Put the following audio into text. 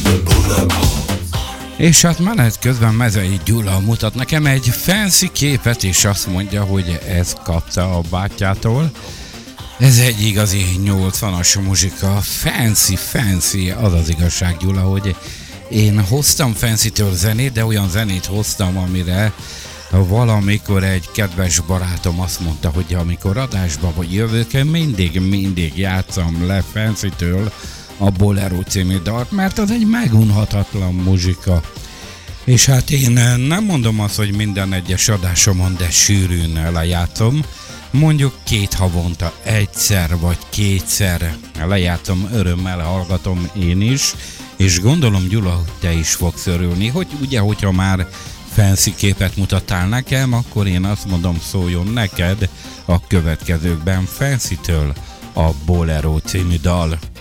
És hát menet közben Mezei Gyula mutat nekem egy fancy képet, és azt mondja, hogy ezt kapta a bátyjától. Ez egy igazi 80-as muzsika, fancy, az az igazság, Gyula, hogy én hoztam fancy-től zenét, de olyan zenét hoztam, amire valamikor egy kedves barátom azt mondta, hogy amikor adásba vagy jövök, mindig játszam le fancy-től a Bolero című dalt, mert az egy megunhatatlan muzsika. És hát én nem mondom azt, hogy minden egyes adásomon, de sűrűn lejátszom. Mondjuk 2 havonta egyszer vagy 2-szer lejátszom, örömmel hallgatom én is, és gondolom, Gyula, hogy te is fogsz örülni, hogy ugye, hogyha már fancy képet mutattál nekem, akkor én azt mondom, szóljon neked a következőkben Fancy-től a Bolero című dal.